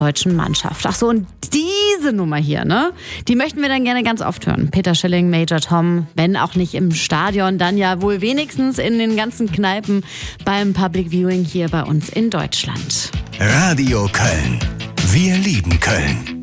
deutschen Mannschaft. Ach so, und diese Nummer hier, ne? Die möchten wir dann gerne ganz oft hören. Peter Schilling, Major Tom, wenn auch nicht im Stadion, dann ja wohl wenigstens in den ganzen Kneipen beim Public Viewing hier bei uns in Deutschland. Radio Köln. Wir lieben Köln.